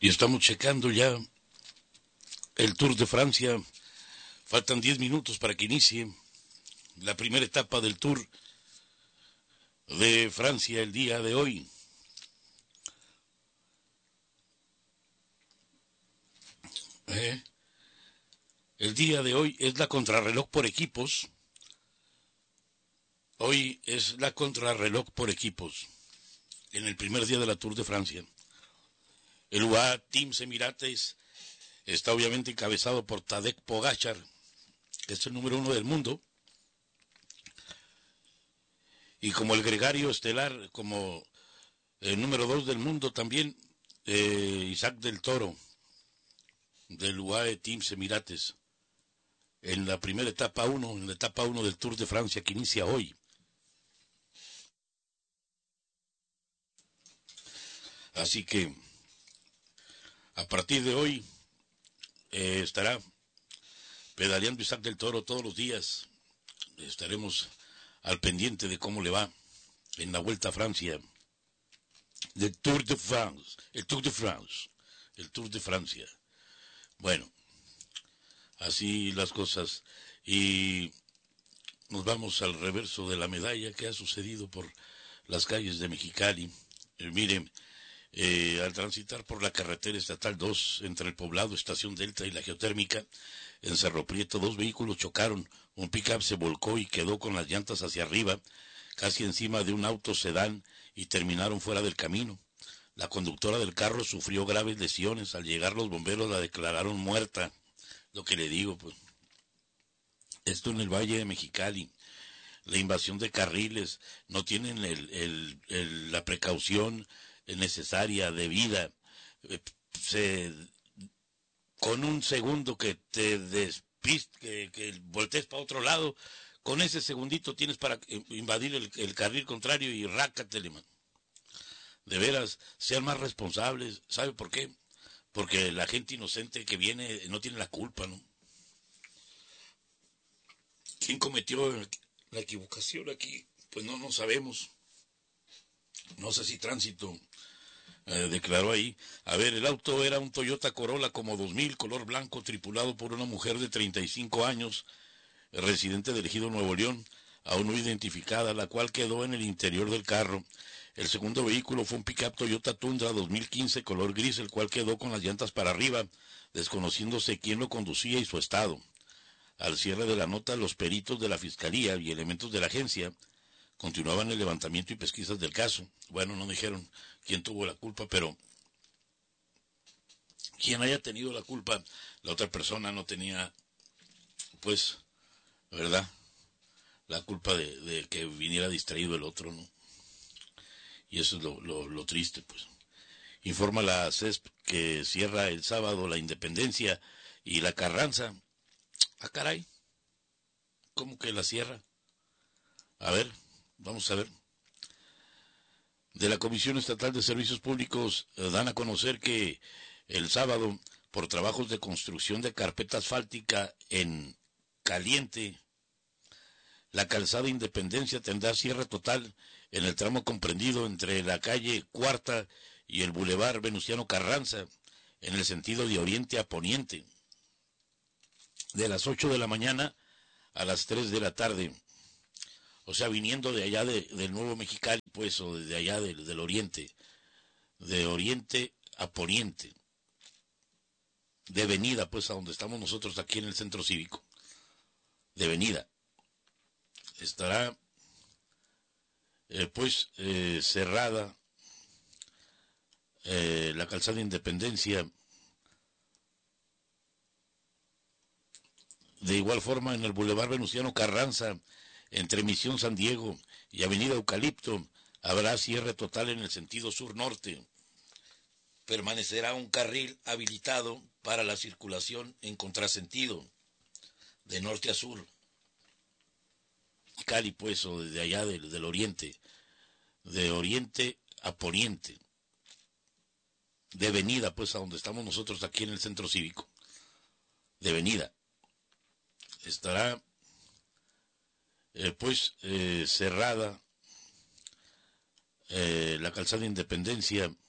Y estamos checando ya el Tour de Francia. Faltan 10 minutos para que inicie la primera etapa del Tour de Francia el día de hoy. El día de hoy es la contrarreloj por equipos. Hoy es la contrarreloj por equipos. En el primer día de la Tour de Francia. El UAE Team Emirates está obviamente encabezado por Tadej Pogačar, que es el número 1 del mundo. Y como el gregario estelar, como el número 2 del mundo también, Isaac del Toro, del UAE Team Emirates, en la primera etapa 1, en la etapa 1 del Tour de Francia que inicia hoy. Así que a partir de hoy estará pedaleando Isaac del Toro todos los días. Estaremos al pendiente de cómo le va en la Vuelta a Francia, del Tour de France, el Tour de Francia. Bueno, así las cosas. Y nos vamos al reverso de la medalla que ha sucedido por las calles de Mexicali. Miren, al transitar por la carretera estatal 2 entre el poblado Estación Delta y la Geotérmica, en Cerro Prieto, 2 vehículos chocaron. Un pick-up se volcó y quedó con las llantas hacia arriba, casi encima de un auto sedán, y terminaron fuera del camino. La conductora del carro sufrió graves lesiones. Al llegar los bomberos la declararon muerta. Lo que le digo, pues, esto en el Valle de Mexicali. La invasión de carriles, no tienen la precaución necesaria, debida. Con un segundo que te despistes, que voltees para otro lado, con ese segundito tienes para invadir el carril contrario y rácatele, man. De veras, sean más responsables. ¿Sabe por qué? Porque la gente inocente que viene no tiene la culpa, ¿no? ¿Quién cometió la equivocación aquí? Pues no sabemos. No sé si Tránsito declaró ahí. A ver, el auto era un Toyota Corolla como 2000, color blanco, tripulado por una mujer de 35 años, residente del Ejido Nuevo León, aún no identificada, la cual quedó en el interior del carro. El segundo vehículo fue un pick-up Toyota Tundra 2015, color gris, el cual quedó con las llantas para arriba, desconociéndose quién lo conducía y su estado. Al cierre de la nota, los peritos de la Fiscalía y elementos de la agencia continuaban el levantamiento y pesquisas del caso. Bueno, no dijeron quién tuvo la culpa, pero quien haya tenido la culpa, la otra persona no tenía, pues, ¿verdad?, la culpa de que viniera distraído el otro, ¿no? Y eso es lo triste, pues. Informa la CESP que cierra el sábado la Independencia y la Carranza. Ah, caray, ¿cómo que la cierra? A ver, vamos a ver. De la Comisión Estatal de Servicios Públicos dan a conocer que el sábado, por trabajos de construcción de carpeta asfáltica en Caliente, la calzada Independencia tendrá cierre total en el tramo comprendido entre la calle Cuarta y el bulevar Venustiano Carranza, en el sentido de oriente a poniente, de las 8 de la mañana a las 3 de la tarde. O sea, viniendo de allá del Nuevo Mexicali, pues, o de allá del oriente, de oriente a poniente, de venida, pues, a donde estamos nosotros aquí en el Centro Cívico, de venida. Estará, cerrada la calzada Independencia. De igual forma, en el bulevar Venustiano Carranza, entre Misión San Diego y Avenida Eucalipto, habrá cierre total en el sentido sur-norte. Permanecerá un carril habilitado para la circulación en contrasentido, de norte a sur. Cali, pues, o de allá del oriente, de oriente a poniente, de venida, pues, a donde estamos nosotros aquí en el Centro Cívico, de venida. Estará, cerrada la calzada Independencia.